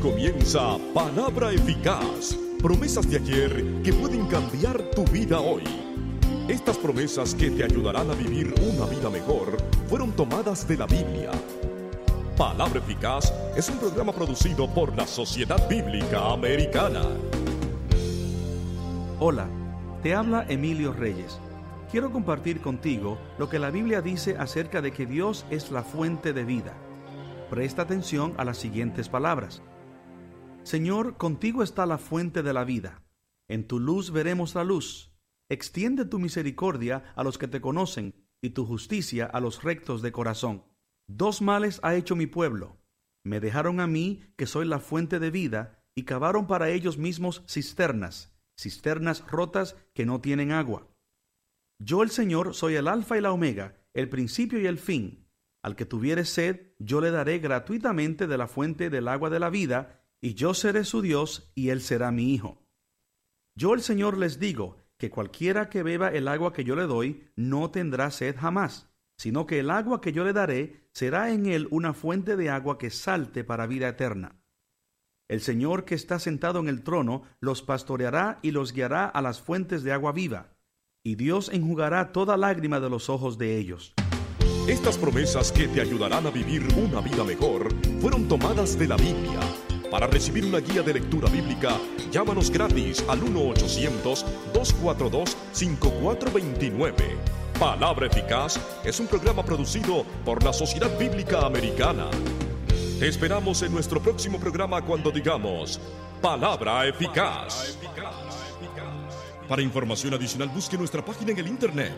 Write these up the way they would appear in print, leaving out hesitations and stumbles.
Comienza Palabra Eficaz. Promesas de ayer que pueden cambiar tu vida hoy. Estas promesas que te ayudarán a vivir una vida mejor fueron tomadas de la Biblia. Palabra Eficaz es un programa producido por la Sociedad Bíblica Americana. Hola, te habla Emilio Reyes. Quiero compartir contigo lo que la Biblia dice acerca de que Dios es la fuente de vida. Presta atención a las siguientes palabras. Señor, contigo está la fuente de la vida. En tu luz veremos la luz. Extiende tu misericordia a los que te conocen y tu justicia a los rectos de corazón. Dos males ha hecho mi pueblo. Me dejaron a mí, que soy la fuente de vida, y cavaron para ellos mismos cisternas rotas que no tienen agua. Yo el Señor soy el Alfa y la Omega, el principio y el fin. Al que tuviere sed, yo le daré gratuitamente de la fuente del agua de la vida, y yo seré su Dios, y él será mi hijo. Yo el Señor les digo, que cualquiera que beba el agua que yo le doy, no tendrá sed jamás, sino que el agua que yo le daré, será en él una fuente de agua que salte para vida eterna. El Señor que está sentado en el trono, los pastoreará y los guiará a las fuentes de agua viva, y Dios enjugará toda lágrima de los ojos de ellos. Estas promesas que te ayudarán a vivir una vida mejor fueron tomadas de la Biblia. Para recibir una guía de lectura bíblica, llámanos gratis al 1-800-242-5429. Palabra Eficaz es un programa producido por la Sociedad Bíblica Americana. Te esperamos en nuestro próximo programa cuando digamos Palabra Eficaz. Para información adicional, busque nuestra página en el internet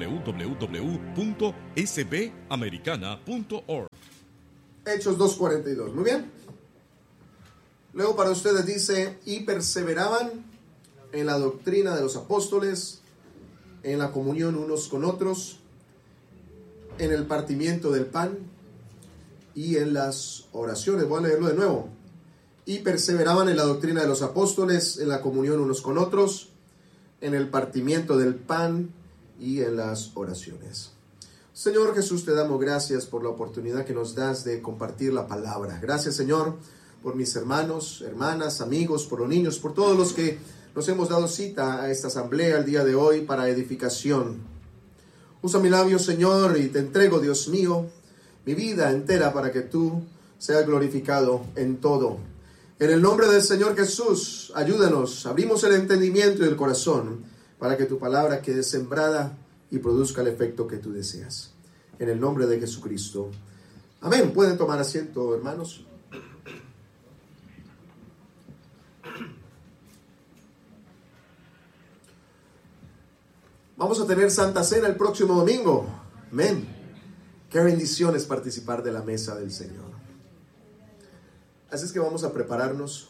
www.sbamericana.org. Hechos 2:42. Muy bien. Luego para ustedes dice, y perseveraban en la doctrina de los apóstoles, en la comunión unos con otros, en el partimiento del pan y en las oraciones. Voy a leerlo de nuevo. Y perseveraban en la doctrina de los apóstoles, en la comunión unos con otros, en el partimiento del pan y en las oraciones. Señor Jesús, te damos gracias por la oportunidad que nos das de compartir la palabra. Gracias, Señor, por mis hermanos, hermanas, amigos, por los niños, por todos los que nos hemos dado cita a esta asamblea el día de hoy para edificación. Usa mis labios, Señor, y te entrego, Dios mío, mi vida entera para que tú seas glorificado en todo. En el nombre del Señor Jesús, ayúdanos, abrimos el entendimiento y el corazón para que tu palabra quede sembrada y produzca el efecto que tú deseas. En el nombre de Jesucristo. Amén. Pueden tomar asiento, hermanos. Vamos a tener Santa Cena el próximo domingo. Amén. Qué bendición es participar de la mesa del Señor. Así es que vamos a prepararnos.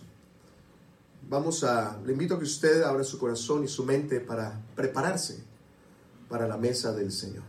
Le invito a que usted abra su corazón y su mente para prepararse para la mesa del Señor.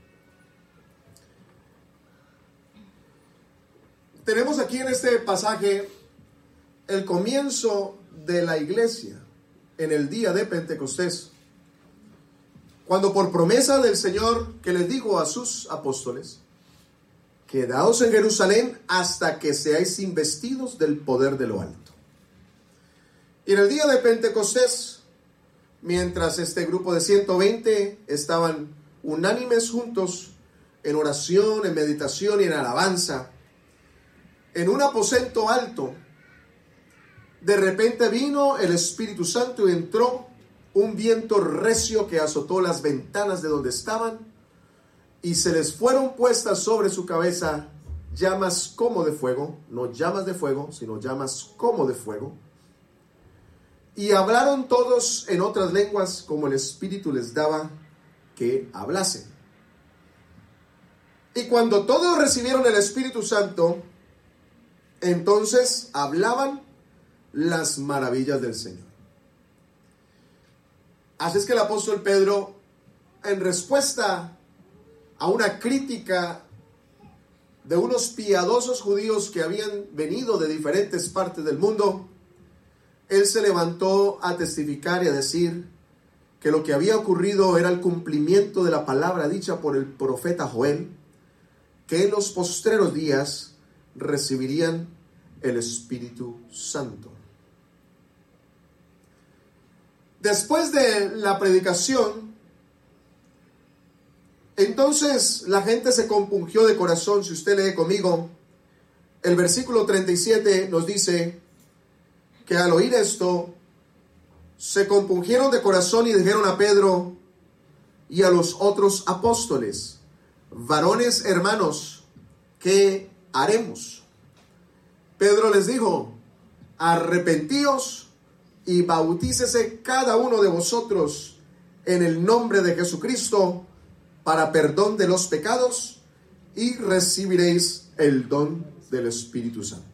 Tenemos aquí en este pasaje el comienzo de la iglesia en el día de Pentecostés. Cuando por promesa del Señor que les dijo a sus apóstoles, quedaos en Jerusalén hasta que seáis investidos del poder de lo alto. Y en el día de Pentecostés, mientras este grupo de 120 estaban unánimes juntos en oración, en meditación y en alabanza, en un aposento alto, de repente vino el Espíritu Santo y entró un viento recio que azotó las ventanas de donde estaban, y se les fueron puestas sobre su cabeza llamas como de fuego, no llamas de fuego, sino llamas como de fuego. Y hablaron todos en otras lenguas como el Espíritu les daba que hablasen. Y cuando todos recibieron el Espíritu Santo, entonces hablaban las maravillas del Señor. Así es que el apóstol Pedro, en respuesta a una crítica de unos piadosos judíos que habían venido de diferentes partes del mundo, él se levantó a testificar y a decir que lo que había ocurrido era el cumplimiento de la palabra dicha por el profeta Joel, que en los postreros días recibirían el Espíritu Santo. Después de la predicación, entonces la gente se compungió de corazón. Si usted lee conmigo, el versículo 37 nos dice que al oír esto, se compungieron de corazón y dijeron a Pedro y a los otros apóstoles: varones hermanos, ¿qué haremos? Pedro les dijo: arrepentíos y bautícese cada uno de vosotros en el nombre de Jesucristo para perdón de los pecados, y recibiréis el don del Espíritu Santo.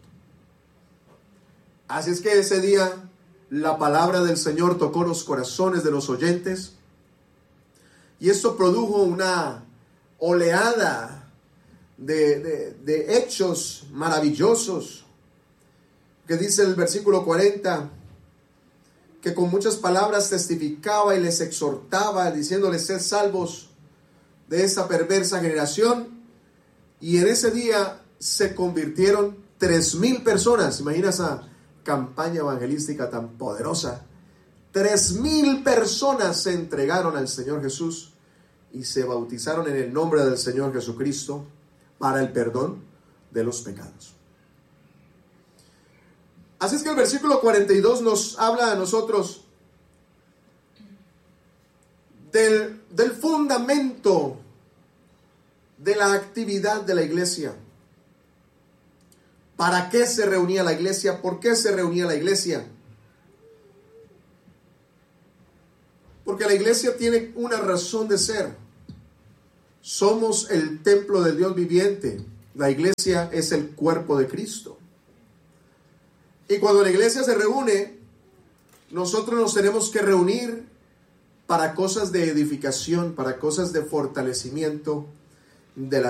Así es que ese día la palabra del Señor tocó los corazones de los oyentes, y esto produjo una oleada de hechos maravillosos, que dice el versículo 40, que con muchas palabras testificaba y les exhortaba, diciéndoles: sed salvos de esta perversa generación. Y en ese día se convirtieron 3,000 personas. Imagina esa campaña evangelística tan poderosa. 3,000 personas se entregaron al Señor Jesús y se bautizaron en el nombre del Señor Jesucristo para el perdón de los pecados. Así es que el versículo 42 nos habla a nosotros del fundamento de la actividad de la iglesia. ¿Para qué se reunía la iglesia? ¿Por qué se reunía la iglesia? Porque la iglesia tiene una razón de ser. Somos el templo del Dios viviente. La iglesia es el cuerpo de Cristo. Y cuando la iglesia se reúne, nosotros nos tenemos que reunir para cosas de edificación, para cosas de fortalecimiento de la